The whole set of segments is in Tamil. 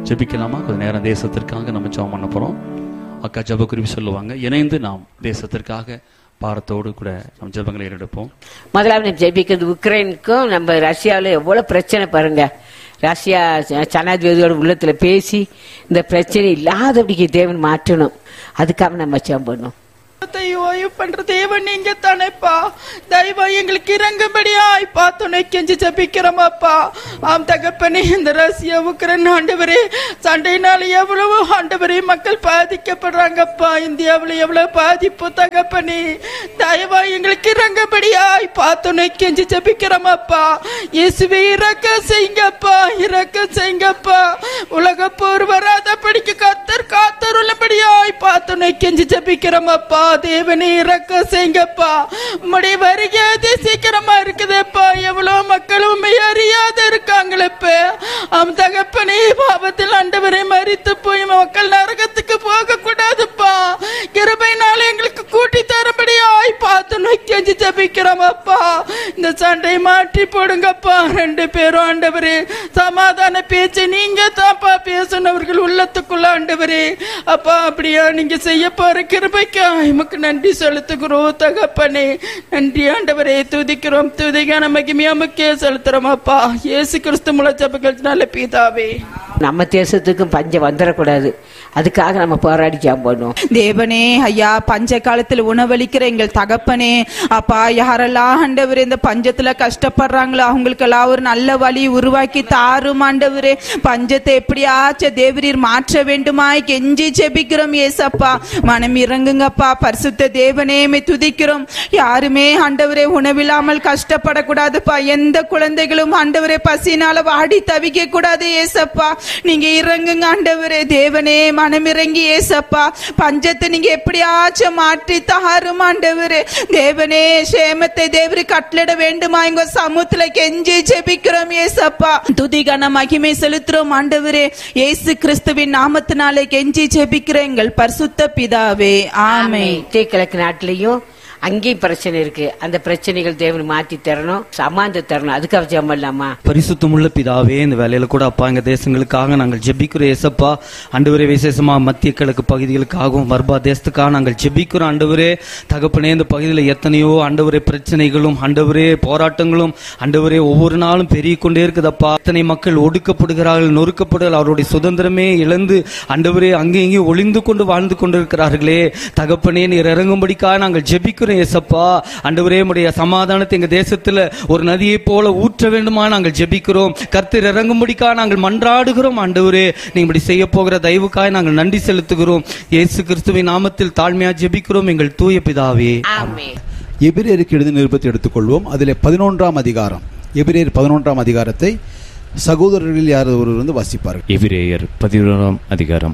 ஜெபிக்கலாமா? கொஞ்சம் நேரம் தேசத்திற்காக நம்ம ஜெபம் பண்ண போகிறோம். அக்கா ஜெப குறிப்பு சொல்லுவாங்க. இணைந்து நாம் தேசத்திற்காக பாரத்தோடு கூட நம்ம ஜெபங்களை எடுப்போம். முதலாவது ஜெபிக்கிறது உக்ரைனுக்கும் நம்ம ரஷ்யாவில் எவ்வளோ பிரச்சனை பாருங்க. ரஷ்யா ஜனாதிபதியோட உள்ளத்துல பேசி இந்த பிரச்சனை இல்லாதபடிக்கு தேவன் மாற்றணும். அதுக்காக நம்ம ஜெபம் பண்ணணும். ஓய்வு பண்ற தேவன் நீங்க தானேப்பா. தயவா எங்களுக்கு இறங்கும்படியாய்ப்பா துணை கெஞ்சி ஜபிக்கிறோமாப்பா. ஆம் தகப்பனே, இந்த ரஷ்யா உக்ரைன் ஆண்டவரே சண்டையினால எவ்வளவு ஆண்டவரே மக்கள் பாதிக்கப்படுறாங்கப்பா. இந்தியாவில் எவ்வளவு பாதிப்பு தகப்பனே. தயவா எங்களுக்கு இறங்கும்படியாய்ப்பா துணை கெஞ்சி ஜபிக்கிறோமாப்பா. இயேசுவே இரக்கம் செய்யுங்கப்பா, இரக்கம் செய்யுங்கப்பா. உலக போர் வராதபடிக்கு கர்த்தர் காத்தருளும்படியாய்ப்பா துணை கெஞ்சி ஜபிக்கிறோமாப்பா. தேவனே இரக்கம் செய்யுங்கப்பா. உம்முடைய வருகை சீக்கிரமா இருக்குதுப்பா. எவ்வளவு மக்கள் உண்மை அறியாத இருக்காங்களப்ப. அவன் தகப்பனே, பாவத்தில் ஆண்டவரை மரித்து போய் மக்கள் நரகத்துக்கு போக கூடாதுப்பா. கிருபையினால எங்களுக்கு கூட்டி தரபடியாய் பார்த்து நோக்கி ஜபிக்கிறோமப்பா. இந்த சண்டை மாற்றி போடுங்கப்பா. 2 பேரும் ஆண்டவரே சமாதான பேச்சு நீங்க தான்ப்பா பேசினவர்கள் உள்ளத்துக்குள்ள ஆண்டவரே. அப்பா அப்படியா நீங்க செய்ய போற கிருபைக்கா நமக்கு நன்றி செலுத்துகிறோம் தகப்பனே. நன்றி ஆண்டவரே, துதிக்கிறோம். துதிக்கான மகிமையா முக்கிய செலுத்துறோம் அப்பா. இயேசு கிறிஸ்து மூல ஜெபங்கள் நல்ல பிதாவே. நம்ம தேசத்துக்கும் பஞ்சம் வந்துடக்கூடாது. அதுக்காக நம்ம போராடி ஜெபம் பண்ணுவோம். தேவனே ஐயா, பஞ்ச காலத்தில் உணவளிக்கிற எங்கள் தகப்பனே அப்பா, யாரெல்லாம் ஆண்டவரே இந்த பஞ்சத்துல கஷ்டப்படுறாங்களோ அவங்களுக்கெல்லாம் ஒரு நல்ல வழி உருவாக்கி தாரும் ஆண்டவரே. பஞ்சத்தை எப்படியாச்சும் தேவரீர் மாற்ற வேண்டுமாய் கெஞ்சி ஜெபிக்கிறோம் ஏசப்பா. மனம் இறங்குங்கப்பா. பரிசுத்த தேவனே துதிக்கிறோம். யாருமே ஆண்டவரே உணவில்லாமல் கஷ்டப்படக்கூடாதுப்பா. எந்த குழந்தைகளும் ஆண்டவரே பசினால வாடி தவிக்க கூடாது ஏசப்பா. நீங்க இறங்குங்க ஆண்டவரே. தேவனே மனம் இறங்கி ஏசப்பா பஞ்சத்தை நீங்க எப்படியாச்சும் மாற்றி தாரும் ஆண்டவரே. தேவனே சேமத்தை தேவரி கட்டளிட வேண்டுமா எங்க சமூகத்துல கெஞ்சி ஜெபிக்கிறோம் ஏசப்பா. துதிகான மகிமை செலுத்துறோம் ஆண்டவரே. இயேசு கிறிஸ்துவின் நாமத்தினாலே கெஞ்சி ஜெபிக்கிறோம் எங்கள் பரிசுத்த பிதாவே, ஆமென். கிழக்கு நாட்டிலையும் அங்கேயும் பிரச்சனை இருக்கு. அந்த பிரச்சனைகள் தேவன் மாற்றி தரணும், சமாந்த தரணும். அதுக்காக ஜெபம் பண்ணலாமா? பரிசுத்தமுள்ள பிதாவே, இந்த வேலையில கூட அப்பா எங்க தேசங்களுக்காக நாங்கள் ஜெபிக்கிறோம் ஏசப்பா. ஆண்டவரே விசேஷமா மத்திய கிழக்கு பகுதிகளுக்காகவும் வர்பா தேசத்துக்காக நாங்கள் ஜெபிக்கிறோம் ஆண்டவரே. தகப்பனே, இந்த பகுதியில் எத்தனையோ ஆண்டவரே பிரச்சனைகளும் ஆண்டவரே போராட்டங்களும் ஆண்டவரே ஒவ்வொரு நாளும் பெருகிக் கொண்டே இருக்குதப்பா. எத்தனை மக்கள் ஒடுக்கப்படுகிறார்கள், நொறுக்கப்படுகிறார்கள், அவருடைய சுதந்திரமே இழந்து ஆண்டவரே அங்கே இங்கே ஒளிந்து கொண்டு வாழ்ந்து கொண்டிருக்கிறார்களே. தகப்பனே, நீர் இறங்கும்படிக்காக நாங்கள் ஜெபிக்கிறோம் ஏசப்பா. ஆண்டவரே உம்முடைய சமாதானத்தை எங்க தேசத்துல ஒரு நதியை போல ஊற்ற வேண்டுமா நாங்கள் ஜெபிக்கிறோம். கர்த்தர் இறங்கும்படிக்காக நாங்கள் மன்றாடுகிறோம் ஆண்டவரே. நீங்க இப்படி செய்ய போகிற தயவுக்காக நாங்கள் நன்றி செலுத்துகிறோம். இயேசு கிறிஸ்துவின் நாமத்தில் தாழ்மையா ஜெபிக்கிறோம் எங்கள் தூய பிதாவே, ஆமென். எபிரேயருக்கு எழுதின நிருபத்தை எடுத்துக்கொள்வோம். அதிலே 11ஆம் அதிகாரம், எபிரேயர் 11ஆம் அதிகாரத்தை சகோதரர்கள் யார் ஒருவர் வாசிப்பார்கள். எபிரேயர் 11ஆம் அதிகாரம்.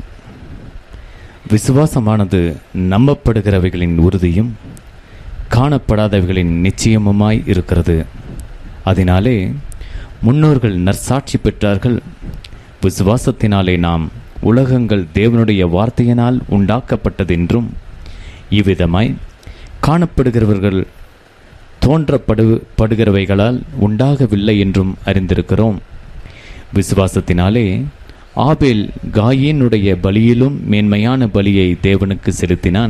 விசுவாசமானது நம்பப்படுகிறவைகளின் உறுதியும் காணப்படாதவைகளின் நிச்சயமுமாய் இருக்கிறது. அதனாலே முன்னோர்கள் நற்சாட்சி பெற்றார்கள். விசுவாசத்தினாலே நாம் உலகங்கள் தேவனுடைய வார்த்தையினால் உண்டாக்கப்பட்டதென்றும் இவ்விதமாய் காணப்படுகிறவர்கள் தோன்றப்படுகிறவைகளால் உண்டாகவில்லை என்றும் அறிந்திருக்கிறோம். விசுவாசத்தினாலே ஆபேல் காயீனுடைய பலியிலும் மேன்மையான பலியை தேவனுக்கு செலுத்தினான்.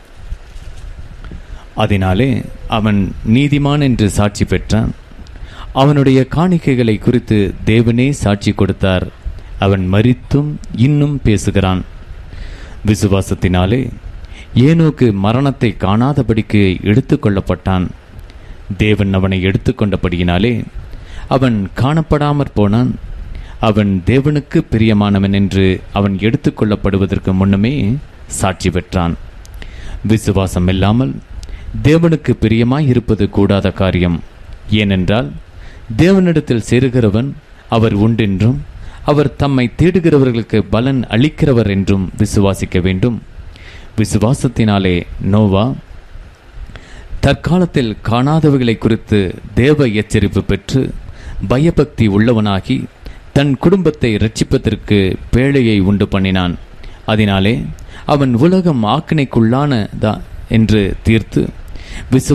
அதனாலே அவன் நீதிமான் என்று சாட்சி பெற்றான். அவனுடைய காணிக்கைகளை குறித்து தேவனே சாட்சி கொடுத்தார். அவன் மரித்தும் இன்னும் பேசுகிறான். விசுவாசத்தினாலே ஏனோக்கு மரணத்தை காணாதபடிக்கு எடுத்துக்கொள்ளப்பட்டான். தேவன் அவனை எடுத்துக்கொண்டபடியினாலே அவன் காணப்படாமற் போனான். அவன் தேவனுக்கு பிரியமானவன் என்று அவன் எடுத்துக்கொள்ளப்படுவதற்கு முன்னமே சாட்சி பெற்றான். விசுவாசம் இல்லாமல் தேவனுக்கு பிரியமாய் இருப்பது கூடாத காரியம். ஏனென்றால் தேவனிடத்தில் சேருகிறவன் அவர் உண்டென்றும் அவர் தம்மை தேடுகிறவர்களுக்கு பலன் அளிக்கிறவர் என்றும் விசுவாசிக்க வேண்டும். விசுவாசத்தினாலே நோவா தற்காலத்தில் காணாதவைகளை குறித்து தேவ எச்சரிப்பு பெற்று பயபக்தி உள்ளவனாகி தன் குடும்பத்தை இரட்சிப்பதற்கு பேழையை உண்டு பண்ணினான். அதனாலே அவன் உலகம் ஆக்கினைக்குள்ளானதா என்று தீர்த்து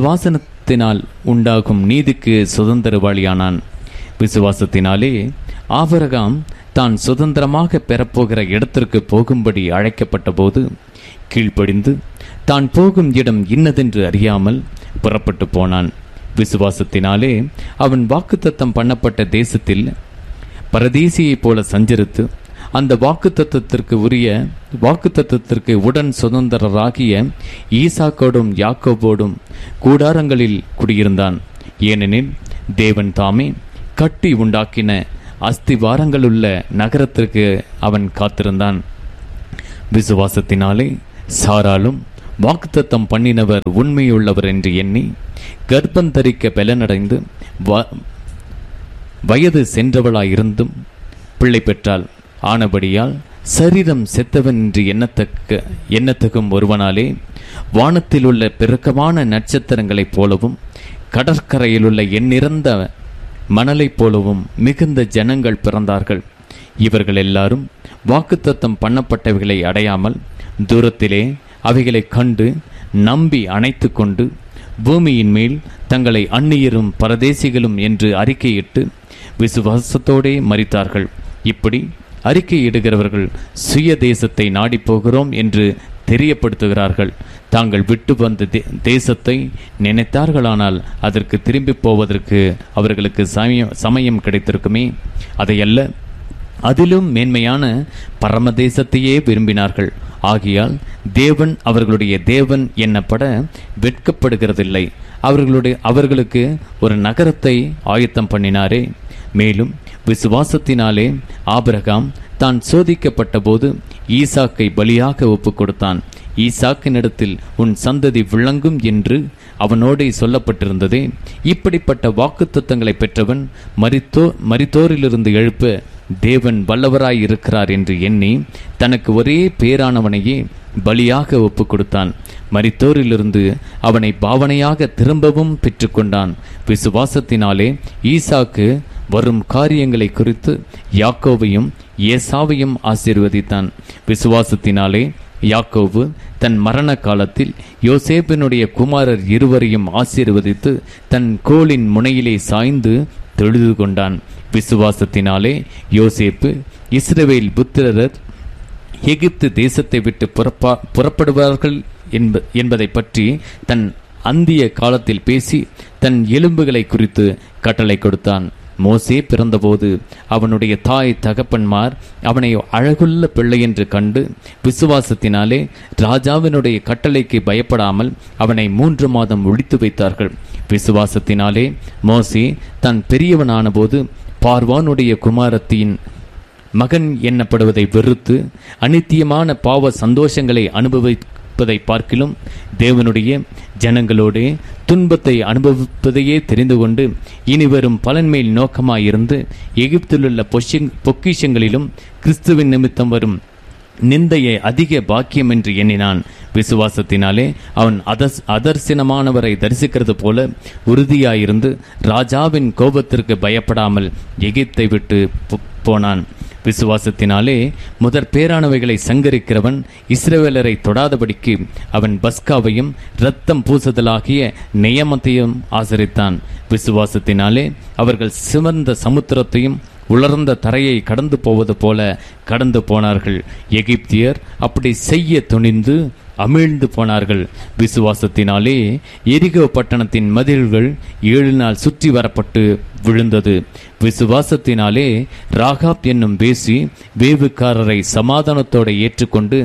விசுவாசத்தினால் உண்டாகும் நீதிக்கு சுதந்திரவாளியானான். விசுவாசத்தினாலே ஆபிரகாம் தான் சுதந்திரமாக பெறப்போகிற இடத்திற்கு போகும்படி அழைக்கப்பட்ட போது கீழ்ப்படிந்து தான் போகும் இடம் இன்னதென்று அறியாமல் புறப்பட்டு போனான். விசுவாசத்தினாலே அவன் வாக்குத்தத்தம் பண்ணப்பட்ட தேசத்தில் பரதேசியைப் போல சஞ்சரித்து அந்த வாக்குத்தத்தத்திற்கு உடன் சுதந்திரராகிய ஈசாக்கோடும் யாக்கோபோடும் கூடாரங்களில் குடியிருந்தான். ஏனெனில் தேவன் தாமே கட்டி உண்டாக்கின அஸ்திவாரங்களுள்ள நகரத்திற்கு அவன் காத்திருந்தான். விசுவாசத்தினாலே சாராலும் வாக்குத்தத்தம் பண்ணினவர் உண்மையுள்ளவர் என்று எண்ணி கர்ப்பந்தரிக்க பலனடைந்து வயது சென்றவளாயிருந்தும் பிள்ளை பெற்றாள். ஆனபடியால் சரீரம் செத்தவன் என்று எண்ணத்தகும் ஒருவனாலே வானத்தில் உள்ள பெருக்கமான நட்சத்திரங்களைப் போலவும் கடற்கரையிலுள்ள எண்ணிறந்த மணலைப் போலவும் மிகுந்த ஜனங்கள் பிறந்தார்கள். இவர்கள் எல்லாரும் வாக்குத்தத்தம் பண்ணப்பட்டவைகளை அடையாமல் தூரத்திலே அவைகளை கண்டு நம்பி அணைத்து கொண்டு பூமியின் மேல் தங்களை அந்நியரும் பரதேசிகளும் என்று அறிக்கையிட்டு விசுவாசத்தோடே மரித்தார்கள். இப்படி அறிக்கையிடுகிறவர்கள் சுய தேசத்தை நாடி போகிறோம் என்று தெரியப்படுத்துகிறார்கள். தாங்கள் விட்டு வந்த தேசத்தை நினைத்தார்களானால் அதற்கு திரும்பி போவதற்கு அவர்களுக்கு சமயம் கிடைத்திருக்குமே. அதையல்ல, அதிலும் மேன்மையான பரமதேசத்தையே விரும்பினார்கள். ஆகையால் தேவன் அவர்களுடைய தேவன் என்னப்பட வெட்கப்படுகிறதில்லை. அவர்களுக்கு ஒரு நகரத்தை ஆயத்தம் பண்ணினாரே. மேலும் விசுவாசத்தினாலே ஆபிரகாம் தான் சோதிக்கப்பட்ட போது ஈசாக்கை பலியாக ஒப்புக் கொடுத்தான். ஈசாக்கினிடத்தில் உன் சந்ததி விளங்கும் என்று அவனோடே சொல்லப்பட்டிருந்ததே. இப்படிப்பட்ட வாக்குத்தத்தங்களை பெற்றவன் மரித்தோரிலிருந்து எழுப்ப தேவன் வல்லவராய் இருக்கிறார் என்று எண்ணி தனக்கு ஒரே பேரானவனையே பலியாக ஒப்புக் கொடுத்தான். மரித்தோரிலிருந்து அவனை பாவனையாக திரும்பவும் பெற்றுக்கொண்டான். விசுவாசத்தினாலே ஈசாக்கு வரும் காரியங்களை குறித்து யாக்கோவையும் ஏசாவையும் ஆசீர்வதித்தான். விசுவாசத்தினாலே யாக்கோவு தன் மரண காலத்தில் யோசேப்பினுடைய குமாரர் இருவரையும் ஆசீர்வதித்து தன் கோலின் முனையிலே சாய்ந்து தொழுது கொண்டான். விசுவாசத்தினாலே யோசேப்பு இஸ்ரவேல் புத்திரர் எகிப்து தேசத்தை விட்டு புறப்படுவார்கள் என்பதை பற்றி தன் அந்திய காலத்தில் பேசி தன் எலும்புகளை குறித்து கட்டளை கொடுத்தான். மோசே பிறந்தபோது அவனுடைய தாய் தகப்பன்மார் அவனை அழகுள்ள பிள்ளை என்று கண்டு விசுவாசத்தினாலே ராஜாவினுடைய கட்டளைக்கு பயப்படாமல் அவனை 3 மாதம் ஒழித்து வைத்தார்கள். விசுவாசத்தினாலே மோசே தான் பெரியவனான போது பார்வானுடைய குமாரத்தின் மகன் எண்ணப்படுவதை வெறுத்து அநித்தியமான பாவ சந்தோஷங்களை அனுபவிப்பதை பார்க்கிலும் தேவனுடைய ஜனங்களோடு துன்பத்தை அனுபவிப்பதையே தெரிந்து கொண்டு இனி வரும் பலன்மேல் நோக்கமாயிருந்து எகிப்திலுள்ள பொக்கிஷங்களிலும் கிறிஸ்துவின் நிமித்தம் வரும் நிந்தையை அதிக பாக்கியம் என்று எண்ணினான். விசுவாசத்தினாலே அவன் அதர்சனமானவரை தரிசிக்கிறது போல உறுதியாயிருந்து ராஜாவின் கோபத்திற்கு பயப்படாமல் எகிப்தை விட்டு போனான். விசுவாசத்தினாலே முதற் பேரானவைகளை சங்கரிக்கிறவன் இஸ்ரவேலரை தொடாதபடிக்கு அவன் பஸ்காவையும் இரத்தம் பூசுதலாகிய நியமத்தையும் ஆசரித்தான். விசுவாசத்தினாலே அவர்கள் சிவந்த சமுத்திரத்தையும் உலர்ந்த தரையை கடந்து போவது போல கடந்து போனார்கள். எகிப்தியர் அப்படி செய்ய துணிந்து அமிழ்ந்து போனார்கள். விசுவாசத்தினாலே எரிகோ பட்டணத்தின் மதில்கள் 7 நாள் சுற்றி வரப்பட்டு விழுந்தது. விசுவாசத்தினாலே ராகாப் என்னும் வேசி வேவுக்காரரை சமாதானத்தோடு ஏற்றுக்கொண்டு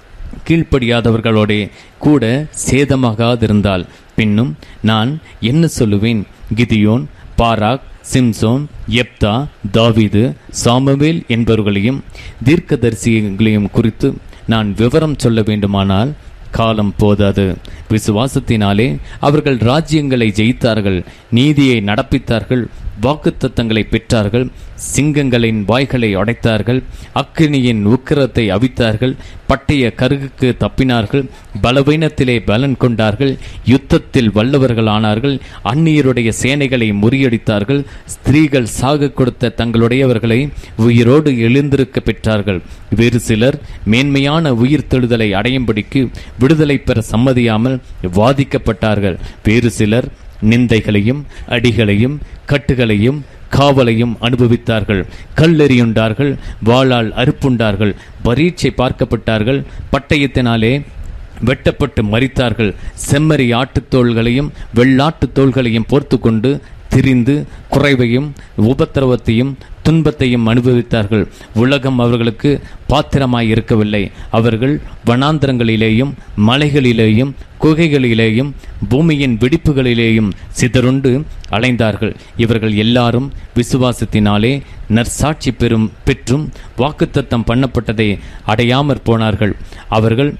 கீழ்ப்படியாதவர்களோட கூட சேதமாகாதிருந்தாள். பின்னும் நான் என்ன சொல்லுவேன்? கிதியோன், பாராக், சிம்சோன், எப்தா, தாவீது, சாமுவேல் என்பவர்களையும் தீர்க்கதரிசிகளையும் குறித்து நான் விவரம் சொல்ல வேண்டுமானால் காலம் போதாது. விசுவாசத்தினாலே அவர்கள் ராஜ்யங்களை ஜெயித்தார்கள், நீதியை நடப்பித்தார்கள், வாக்குத்தத்தங்களை பெற்றார்கள், சிங்கங்களின் வாய்களை அடைத்தார்கள், அக்கினியின் உக்கிரத்தை அவித்தார்கள், பட்டய கருகுக்கு தப்பினார்கள், பலவீனத்திலே பலன் கொண்டார்கள், யுத்தத்தில் வல்லவர்கள் ஆனார்கள், அந்நியருடைய சேனைகளை முறியடித்தார்கள், ஸ்திரீகள் சாக கொடுத்த தங்களுடையவர்களை உயிரோடு எழுந்திருக்க பெற்றார்கள். வேறு சிலர் மேன்மையான உயிர் தெழுதலை அடையும்படிக்கு விடுதலை பெற சம்மதியாமல் வாதிக்கப்பட்டார்கள். வேறு சிலர் நிந்தைகளையும் அடிகளையும் கட்டுகளையும் காவலையும் அனுபவித்தார்கள். கல்லெறியுண்டார்கள், வாளால் அறுப்புண்டார்கள், பரீட்சை பார்க்கப்பட்டார்கள், பட்டயத்தினாலே வெட்டப்பட்டு மரித்தார்கள். செம்மறி ஆட்டுத்தோள்களையும் வெள்ளாட்டுத் தோள்களையும் போர்த்து கொண்டு திரிந்து குறைவையும் உபத்திரவத்தையும் துன்பத்தையும் அனுபவித்தார்கள். உலகம் அவர்களுக்கு பாத்திரமாய் இருக்கவில்லை. அவர்கள் வனாந்தரங்களிலேயும் மலைகளிலேயும் குகைகளிலேயும் பூமியின் வெடிப்புகளிலேயும் சிதறுண்டு அலைந்தார்கள். இவர்கள் எல்லாரும் விசுவாசத்தினாலே நற்சாட்சி பெற்றும் வாக்குத்தத்தம் பண்ணப்பட்டதை அடையாமற் போனார்கள். அவர்கள்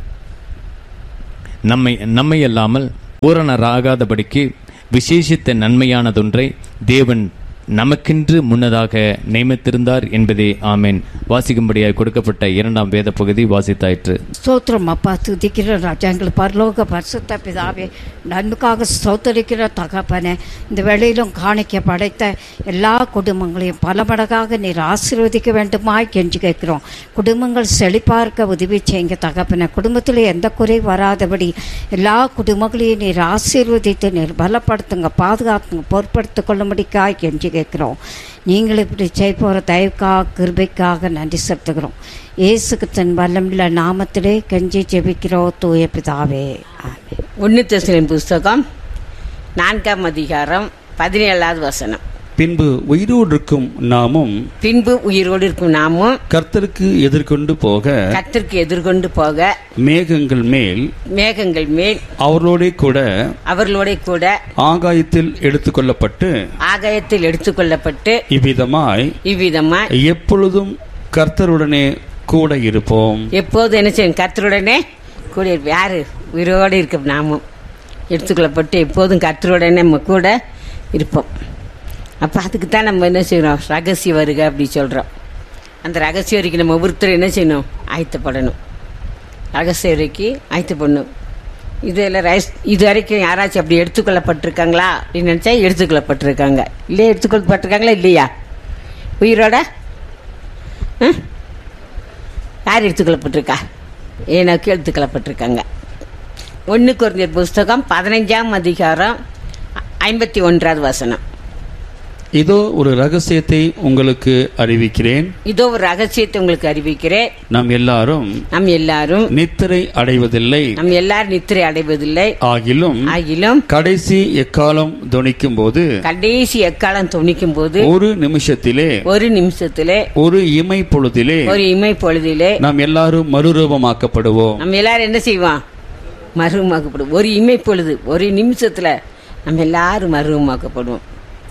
நம்மை அல்லாமல் பூரணராகாதபடிக்கு விசேஷித்த நன்மையானதொன்றை தேவன் நமக்கென்று முன்னதாக நியமித்திருந்தார் என்பதே. ஆமேன். வாசிக்கும்படியாக கொடுக்கப்பட்ட 2ஆம் வேத பகுதி வாசித்தாயிற்று. ஸ்தோத்திரம் அப்பா, துதிக்கிற ராஜா, எங்கள் பரலோக பரிசுத்த பிதாவே, நன்மைக்காக ஸ்தோத்தரிக்கிற தகப்பனே, இந்த வேளையிலும் காணிக்க படைத்த எல்லா குடும்பங்களையும் பல மடங்காக நீர் ஆசீர்வதிக்க வேண்டுமாய் கெஞ்சி கேட்கிறோம். குடும்பங்கள் செழிப்பார்க்க உதவி செய்யுங்க தகப்பனே. குடும்பத்தில் எந்த குறை வராதபடி எல்லா குடும்பங்களையும் நீர் ஆசீர்வதித்து நீர் பலப்படுத்துங்க, பாதுகாத்துங்க, பொறுப்படுத்திக் கொள்ளும்படிக்காய் கெஞ்சி கேட்கிறோம். நீங்கள் இப்படி செய்ய போகிற தயவுக்காக கிருபைக்காக நன்றி செலுத்துகிறோம். இயேசுக்கு தன் வல்லமுள்ள நாமத்திலே கெஞ்சி ஜெபிக்கிறோம் தூய பிதாவே. 1 தெசலோனிக்கேயர் புஸ்தகம் 4ஆம் அதிகாரம் 17வது வசனம். பின்பு உயிரோடு இருக்கும் நாமும் கர்த்தருக்கு எதிர்கொண்டு போக மேகங்கள் மேல் அவர்களோட கூட ஆகாயத்தில் எடுத்துக்கொள்ளப்பட்டு இவ்விதமாய் எப்பொழுதும் கர்த்தருடனே கூட இருப்போம். எப்போது என்ன செய்யும்? கர்த்தருடனே கூட. யாரு? உயிரோடு இருக்க நாமும் எடுத்துக்கொள்ளப்பட்டு எப்போதும் கர்த்தருடனே நம்ம கூட இருப்போம். அப்போ அதுக்கு தான் நம்ம என்ன செய்யணும்? ரகசிய வருக அப்படி சொல்கிறோம். அந்த ரகசிய வரைக்கும் நம்ம ஒவ்வொருத்தரும் என்ன செய்யணும்? ஆயத்தப்படணும். ரகசிய வரைக்கு ஆயத்தப்படணும். இதில் இது வரைக்கும் யாராச்சும் அப்படி எடுத்துக்கொள்ளப்பட்டிருக்காங்களா அப்படின்னு நினச்சா எடுத்துக்கொள்ளப்பட்டிருக்காங்க. இல்லையா? எடுத்துக்கொள்ளப்பட்டிருக்காங்களா இல்லையா? உயிரோட யார் எடுத்துக்கொள்ளப்பட்டிருக்கா? ஏனோக்கு எடுத்துக்கொள்ளப்பட்டிருக்காங்க. 1 கொரிந்தியர் புஸ்தகம் 15ஆம் அதிகாரம் 51வது வசனம். இதோ ஒரு ரகசியத்தை உங்களுக்கு அறிவிக்கிறேன். நாம் எல்லாரும் நித்திரை அடைவதில்லை. ஆகிலும் கடைசி எக்காலம் தொனிக்கும் போது ஒரு நிமிஷத்திலே ஒரு இமை பொழுதிலே நாம் எல்லாரும் மறுரூபமாக்கப்படுவோம். நம்ம எல்லாரும் என்ன செய்வோம்? மறுரூபமாக்கப்படுவோம். ஒரு இமை பொழுது, ஒரு நிமிஷத்துல நம்ம எல்லாரும் மறுரூபமாக்கப்படுவோம்.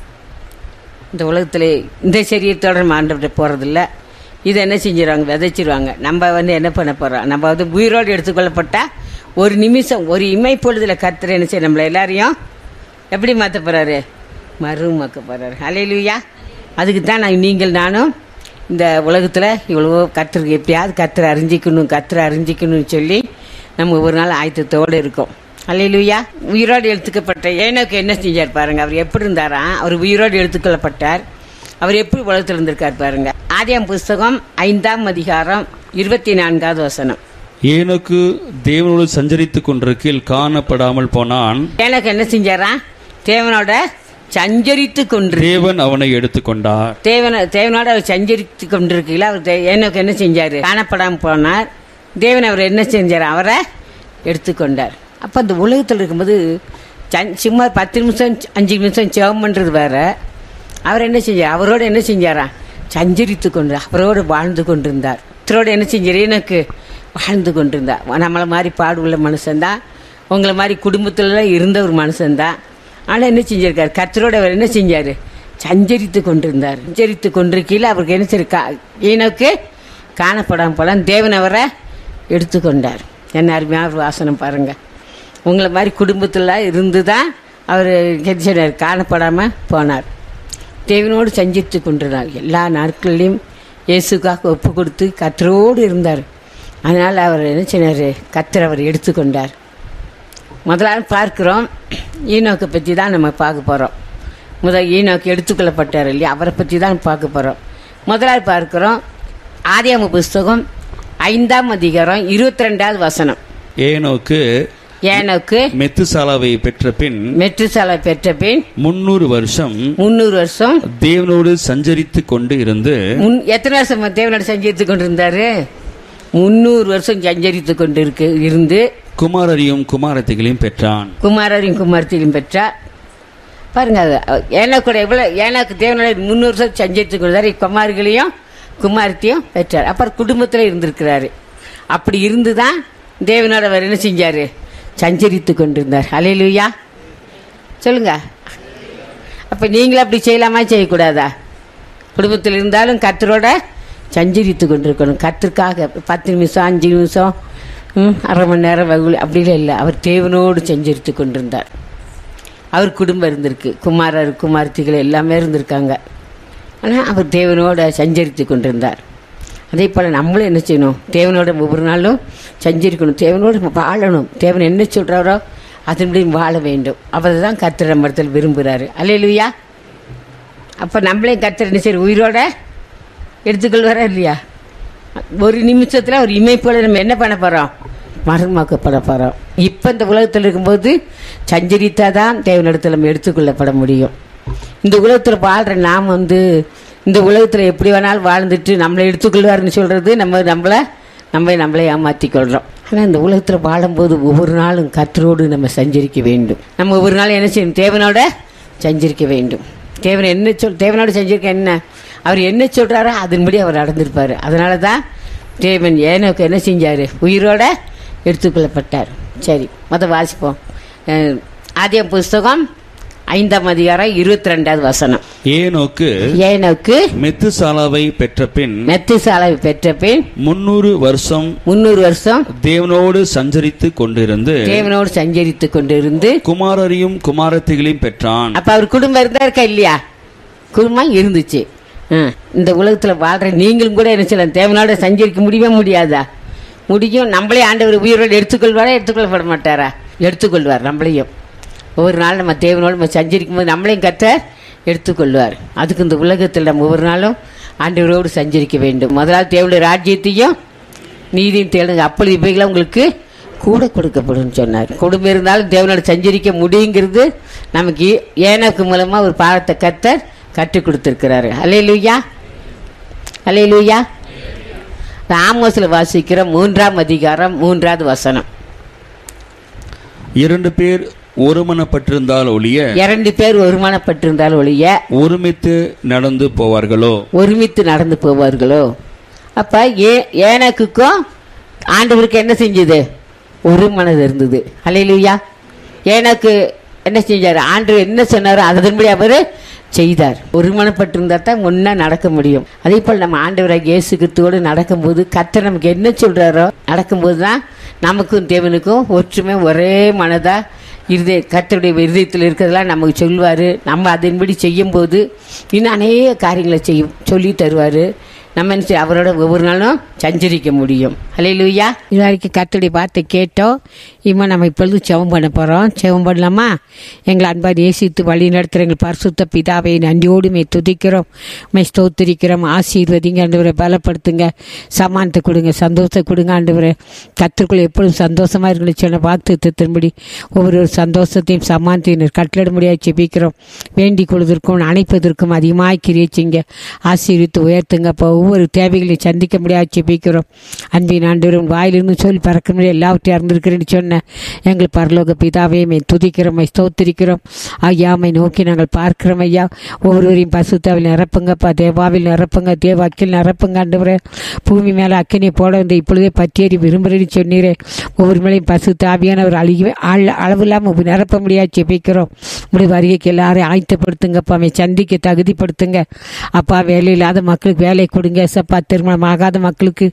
இந்த உலகத்தில் இந்த சரீரத்தோட நம்ம ஆண்டவர்கிட்ட போகிறதில்ல. இதை என்ன செஞ்சிருவாங்க? விதைச்சிருவாங்க. நம்ம என்ன பண்ண போகிறோம்? நம்ம உயிரோடு எடுத்துக்கொள்ளப்பட்டால் ஒரு நிமிஷம், ஒரு இமை பொழுதுல கர்த்தர் என்ன செய்ய நம்மளை எல்லாரையும் எப்படி மாற்ற போகிறாரு? மறுமாக்க போகிறாரு. அல்லேலூயா. அதுக்கு தான் நானும் இந்த உலகத்தில் இவ்வளோ கர்த்தருக்கு எப்படியாவது கர்த்தரை அறிஞ்சிக்கணும்னு சொல்லி நம்ம ஒரு நாள் ஆயத்தத்தோடு இருக்கோம். அல்லேலூயா. உயிரோடு எடுத்துக்கப்பட்ட ஏனோக்கு என்ன செஞ்சார் பாருங்க. அவர் எப்படி இருந்தாரா? அவர் உயிரோடு எடுத்துக்கொள்ளப்பட்டார். அவர் எப்படி உலகத்தில் இருந்திருக்கார் பாருங்க. ஆதியாம் புஸ்தகம் 5ஆம் அதிகாரம் 24வது வசனம். ஏனோக்கு தேவனோடு சஞ்சரித்துக் கொண்டிருக்கையில் காணப்படாமல் போனான். ஏனோக்கு என்ன செஞ்சாரா? தேவனோட சஞ்சரித்து கொண்டு தேவன் அவனை எடுத்துக்கொண்டார். தேவனோட அவர் சஞ்சரித்து கொண்டிருக்கையில் அவர் ஏனோக்கு என்ன செஞ்சாரு? காணப்படாமல் போனார். தேவன் அவர் என்ன செஞ்சார்? அவரை எடுத்துக்கொண்டார். அப்போ அந்த உலகத்தில் இருக்கும்போது சும்மா 10 நிமிஷம் 5 நிமிஷம் ஜெபம் பண்ணுறது வேற. அவர் என்ன செஞ்சார்? அவரோடு என்ன செஞ்சாரா? சஞ்சரித்து கொண்டு அவரோடு வாழ்ந்து கொண்டிருந்தார். இத்தரோடு என்ன செஞ்சார்? எனக்கு வாழ்ந்து கொண்டிருந்தார். நம்மளை மாதிரி பாடு உள்ள மனுஷன்தான், உங்களை மாதிரி குடும்பத்துலலாம் இருந்த ஒரு மனுஷன்தான். ஆனால் என்ன செஞ்சிருக்காரு? கர்த்தரோடு அவர் என்ன செஞ்சார்? சஞ்சரித்து கொண்டிருந்தார். சஞ்சரித்து கொண்டிருக்கையில் அவருக்கு என்ன செய்ய எனக்கு காணப்படாமல் போலாம். தேவன் அவரை எடுத்துக்கொண்டார். என்ன அருமையாக ஒரு வாசனம் பாருங்கள். உங்களை மாதிரி குடும்பத்தில் இருந்து தான் அவர் கெடிச்சனர் காணப்படாமல் போனார். தேவனோடு சஞ்சித்து கொண்டிருந்தார். எல்லா நாட்களிலையும் இயேசுக்காக ஒப்பு கொடுத்து கர்த்தரோடு இருந்தார். அதனால் அவர் என்ன செய்னார்? கர்த்தர் அவர் எடுத்துக்கொண்டார். முதலாவது பார்க்குறோம், ஈனோக்கை பற்றி தான் நம்ம பார்க்க போகிறோம். ஈனோக்கு எடுத்துக்கொள்ளப்பட்டார் இல்லையா? அவரை பற்றி தான் பார்க்க போகிறோம். முதலாவது பார்க்குறோம் ஆதியாகம புஸ்தகம் 5ஆம் அதிகாரம் 22வது வசனம். ஏனோக்கு ஏனோக்கு மெத்துசாலாவை பெற்ற பின் 300 வருஷம் தேவனோடு சஞ்சரித்து கொண்டு இருந்து. எத்தனை வருஷம் தேவனோடு சஞ்சரித்து கொண்டிருந்தாரு? 300 வருஷம் சஞ்சரித்து கொண்டு இருந்து குமாரரையும் குமாரத்திகளையும் பெற்றான். பெற்றார். பாருங்க, ஏனோக்கு தேவனோட 300 வருஷம் சஞ்சரித்து கொண்டாரு. குமார்களையும் குமாரத்தையும் பெற்றார். அப்புறம் குடும்பத்தில் இருந்திருக்கிறாரு. அப்படி இருந்துதான் தேவனோட அவர் என்ன செஞ்சாரு? சஞ்சரித்து கொண்டிருந்தார். அல்லேலூயா சொல்லுங்க. அப்ப நீங்களும் அப்படி செய்யலாமா, செய்யக்கூடாதா? குடும்பத்தில் இருந்தாலும் கர்த்தரோட சஞ்சரித்து கொண்டிருக்கணும். கர்த்தருக்காக 10 நிமிஷம் 5 நிமிஷம் அரை மணி நேரம் வகுல் அப்படிலாம் இல்லை. அவர் தேவனோடு சஞ்சரித்து கொண்டிருந்தார். அவர் குடும்பம் இருந்திருக்கு, குமாரர் குமார்த்திகள் எல்லாமே இருந்திருக்காங்க. ஆனால் அவர் தேவனோட சஞ்சரித்து கொண்டிருந்தார். அதே போல் நம்மளும் என்ன செய்யணும்? தேவனோட ஒவ்வொரு நாளும் சஞ்சரிக்கணும். தேவனோடு வாழணும். தேவன் என்ன சொல்கிறாரோ அதன்படி வாழ வேண்டும். அவர் தான் கர்த்தர் நம்ம இடத்துல விரும்புகிறாரு. அல்லேலூயா. அப்போ நம்மளையும் கர்த்தர் என்ன செய்ய உயிரோட எடுத்துக்கொள்வாரா இல்லையா? ஒரு நிமிஷத்தில் ஒரு இமைப்போல நம்ம என்ன பண்ண போகிறோம்? மரணமாக்கப்பட போகிறோம். இப்போ இந்த உலகத்தில் இருக்கும்போது சஞ்சரித்தாதான் தேவனிடத்தில் நம்ம எடுத்துக்கொள்ளப்பட முடியும். இந்த உலகத்தில் வாழ்கிற நாம் இந்த உலகத்தில் எப்படி வேணாலும் வாழ்ந்துட்டு நம்மளை எடுத்துக்கொள்வாருன்னு சொல்கிறது நம்மளை ஏமாற்றிக்கொள்கிறோம். ஆனால் இந்த உலகத்தில் வாழும்போது ஒவ்வொரு நாளும் கர்த்தரோடு நம்ம சஞ்சரிக்க வேண்டும். நம்ம ஒவ்வொரு நாளும் என்ன செய்யணும்? தேவனோட சஞ்சரிக்க வேண்டும். தேவனோட சஞ்சரிக்க என்ன? அவர் என்ன சொல்கிறாரோ அதன்படி அவர் நடந்திருப்பார். அதனால தான் தேவன் ஏனோக்கு என்ன செஞ்சார்? உயிரோட எடுத்துக்கொள்ளப்பட்டார். சரி, வாசிப்போம். ஆதியாகமம் புஸ்தகம் 5ஆம் அதிகாரம் 22வது வசனம். ஏனோக்கு மெத்துசாலாவை பெற்ற பின் 300 வருஷம் தேவனோடு சஞ்சரித்து கொண்டிருந்து குமாரரையும் குமாரத்திகளையும் பெற்றான். அப்ப அவர் குடும்பம் இருந்தா இருக்கா இல்லையா? குடும்பம் இருந்துச்சு. இந்த உலகத்துல வாழ்ற நீங்களும் கூட என்ன செய்யலாம்? தேவனோட சஞ்சரிக்க முடியாதா? முடியும். நம்மளே ஆண்டவர் உயிரோடு எடுத்துக்கொள்வாரா? எடுத்துக்கொள்ளப்பட மாட்டாரா? எடுத்துக்கொள்வார். நம்மளையும் ஒவ்வொரு நாள் நம்ம தேவனோடு நம்ம சஞ்சரிக்கும் போது நம்மளையும் கர்த்தர் எடுத்துக்கொள்வார். அதுக்கு இந்த உலகத்தில் நம்ம ஒவ்வொரு நாளும் ஆண்டவரோடு சஞ்சரிக்க வேண்டும். முதலாவது தேவனுடைய ராஜ்யத்தையும் நீதியும் தேடுங்க, அப்பொழுது இவைகளை உங்களுக்கு கூட கொடுக்கப்படும் சொன்னார். குடும்பம் இருந்தாலும் தேவனோடு சஞ்சரிக்க முடியுங்கிறது நமக்கு ஏனோக்கு மூலமா ஒரு பாடத்தை கர்த்தர் கற்றுக் கொடுத்திருக்கிறாரு. அல்லேலூயா, அல்லேலூயா. ஆமோஸ்ல வாசிக்கிற 3ஆம் அதிகாரம் 3வது வசனம். 2 பேர் ஒருமனப்பட்டிருந்தால் ஒழிய ஒருமித்து நடந்து போவார்களோ. அப்ப ஏனோக்குக்கும் ஆண்டவருக்கு என்ன செஞ்சது? ஒரு மனது இருந்தது. அல்லேலூயா. ஏனோக்கு என்ன செஞ்சாரு? ஆண்டவர் என்ன சொன்னாரோ அதன்படி அவரு செய்தார். ஒருமனப்பட்டிருந்தா தான் ஒன்னா நடக்க முடியும். அதே போல் நம்ம ஆண்டவராக இயேசு கிறிஸ்துவோடு நடக்கும்போது கர்த்தர் நமக்கு என்ன சொல்றாரோ நடக்கும்போது தான் நமக்கும் தேவனுக்கும் ஒற்றுமை ஒரே மனதா கர்த்தருடைய இருதயத்தில் இருக்கிறதெல்லாம் நமக்கு சொல்லுவார். நம்ம அதன்படி செய்யும்போது இன்னும் அநேக காரியங்களை சொல்லி தருவார். நம்ம அவரோட ஒவ்வொரு நாளும் சஞ்சரிக்க முடியும். அல்லேலூயா. இது வரைக்கும் கர்த்தருடைய வார்த்தை கேட்டோம். நம்ம இப்பொழுது செவம் பண்ண போகிறோம். செவம் பண்ணலாமா? எங்களை அன்பாக நேசித்து வழி நடத்துகிற எங்கள் பரிசுத்த பிதாவை நன்றியோடு துதிக்கிறோம், ஸ்தோத்திரிக்கிறோம். ஆசீர்வதிங்க ஆண்டவரை, பலப்படுத்துங்க, சமானத்தை கொடுங்க, சந்தோஷத்தை கொடுங்க ஆண்டவரை. கர்த்தருக்குள்ள எப்பொழுதும் சந்தோஷமாக இருக்கணும் சொன்ன வாக்குத்தத்தின்படி ஒவ்வொரு சந்தோஷத்தையும் சமானத்தையும் கட்டளிட முடியாது ஜெபிக்கிறோம். வேண்டிக் கொள்வதற்கும் அணைப்பதற்கும் அதிகமாக கிரியச்சிங்க, ஆசீர்வித்து உயர்த்துங்க. ஒவ்வொரு தேவைகளையும் சந்திக்க முடியாது ஜெபிக்கிறோம். அன்பின் ஆண்டவரும் வாயிலிருந்து சொல்லி பறக்க முடியாது எல்லாவற்றையும் அறிந்திருக்கிறேன்னு சொன்ன எங்கள் பரலோக பிதாவே துதிக்கிறோம், ஸ்தோத்திரிக்கிறோம். ஐயாமை நோக்கி நாங்கள் பார்க்கிறோம். ஐயா, ஒவ்வொருவரையும் பசுத்தாவில் நிரப்புங்கப்பா, தேவாவில் நிரப்புங்க, தேவ அக்கில் நிரப்புங்க ஆண்டவரே. பூமி மேலே அக்கினை போட வந்து இப்பொழுதே பற்றியறி விரும்புகிறேன்னு சொன்னீரே. ஒவ்வொரு மேலையும் பசுத்தாவியானவர் அளவில்லாமல் நிரப்ப முடியாது ஜெபிக்கிறோம். உடைய வருகைக்கு எல்லாரையும் ஆயத்தப்படுத்துங்கப்பா, சந்திக்க தகுதிப்படுத்துங்க அப்பா. வேலை இல்லாத மக்களுக்கு வேலை கொடுங்க சப்பா. திருமணமாகாத மக்களுக்கு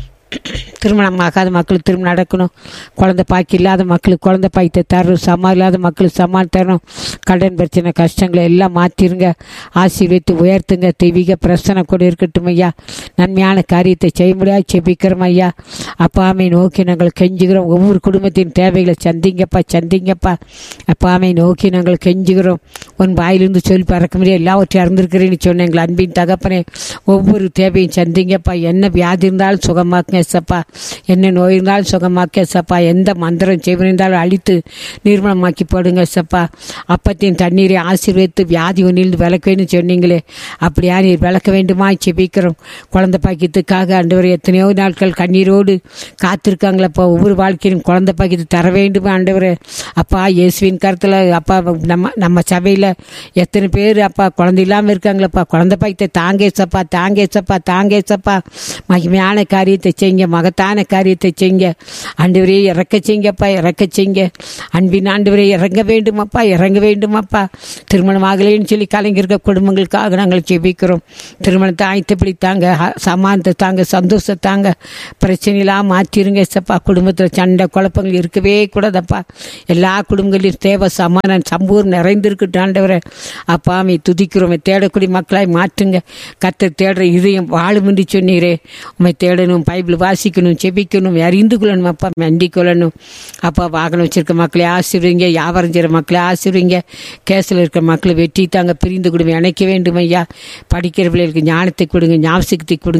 திருமணம் நடக்கணும். குழந்தை பாக்கி இல்லாத மக்களுக்கு குழந்தை பாய்த்தை தரணும். சமா இல்லாத மக்களுக்கு சமான் தரணும். கடன் பிரச்சனை கஷ்டங்களை எல்லாம் மாற்றிருங்க, ஆசீர்வதித்து உயர்த்துங்க. தெய்வீக பிரச்சனை கூட இருக்கட்டும் ஐயா. நன்மையான காரியத்தை செய்ய முடியாது செபிக்கிறோம் ஐயா. அப்பாமை நோக்கி நாங்கள் கெஞ்சுகிறோம். ஒவ்வொரு குடும்பத்தின் தேவைகளை சந்திங்கப்பா. அப்பாமை நோக்கி நாங்கள் கெஞ்சுகிறோம். உன் வாயிலிருந்து சொல்லி பறக்க முடியாது எல்லாவற்றையும் அறிந்திருக்கிறேன்னு சொன்ன எங்கள் அன்பின் தகப்பனே, ஒவ்வொரு தேவையும் சந்திங்கப்பா. என்ன வியாதி இருந்தாலும் சுகமாக்குங்க சப்பா. என்ன நோய் இருந்தாலும் சுகமாக்க ஏசப்பா. எந்த மந்திரம் செய்வனிருந்தாலும் அழித்து நிர்மூலமாக்கி போடுங்க ஏசப்பா. அப்பத்தின் தண்ணீரை ஆசீர்வதித்து வியாதி ஒன்றிலிருந்து விளக்குவேன்னு சொன்னீங்களே, அப்படியா நீர் விளக்க வேண்டுமா செபிக்கிறோம். குழந்தை பாக்கியத்துக்காக ஆண்டவரே எத்தனையோ நாட்கள் கண்ணீரோடு காத்திருக்காங்களப்பா. ஒவ்வொரு வாழ்க்கையிலும் குழந்தை பாக்கியத்தை தர வேண்டுமா ஆண்டவரே. அப்பா இயேசுவின் கருத்தில் அப்பா நம்ம சபையில் எத்தனை பேர் அப்பா குழந்தை இல்லாமல் இருக்காங்களப்பா. குழந்தை பாக்கியத்தை தாங்கேசப்பா, தாங்கேசப்பா, தாங்கேசப்பா. மகிமையான காரியத்தை செய்யுங்க, மகத்தான காரியத்தை செய்யுங்க ஆண்டவரே. இறக்க செய்யுங்கப்பா, இறக்க செய்யுங்க. அன்பின் ஆண்டவரே இறங்க வேண்டுமாப்பா, இறங்க வேண்டுமாப்பா. திருமணம் ஆகலைன்னு சொல்லி கலைஞர்கள் குடும்பங்களுக்காக நாங்கள் ஜெபிக்கிறோம். திருமணத்தை ஆயத்தப்படி தாங்க, சமானத்தை தாங்க, சந்தோஷத்தாங்க, பிரச்சனையெல்லாம் மாற்றிருங்க ஏசப்பா. குடும்பத்தில் சண்டை குழப்பங்கள் இருக்கவே கூடாதப்பா. எல்லா குடும்பங்களிலும் தேவை சமாதானம் சம்பூர் நிறைந்திருக்கட்டும் ஆண்டவரே. அப்பா மே துதிக்கிறோம். தேடக்கூடிய மக்களாய் மாற்றுங்க. கர்த்தர் தேடுற இதயம் வாழும் என்று சொன்னீரே. உண்மை தேடணும், பைபிள் வாசிக்கணும், செபிக்கணும், அறிந்து கொள்ளணும் அப்பா, நன்றி கொள்ளணும் அப்பா. வாகனம் வச்சிருக்க மக்களை ஆசீர்வதிங்க, வியாபாரம் செய்கிற மக்களை ஆசீர்வதிங்க. கேஸில் இருக்கிற மக்களை வெற்றி தாங்க, பிரிந்து கொடுங்க, இணைக்க வேண்டும் ஐயா. படிக்கிற பிள்ளைகளுக்கு ஞானத்தை கொடுங்க, ஞாபகத்தை கொடுங்க.